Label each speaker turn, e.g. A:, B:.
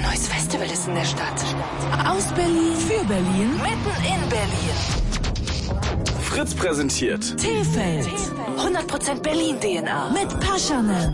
A: neues Festival ist in der Stadt.
B: Aus Berlin, für Berlin,
A: Mitten in Berlin.
C: Fritz präsentiert
B: T-Feld.
A: 100% Berlin-DNA.
B: Mit Paschanen.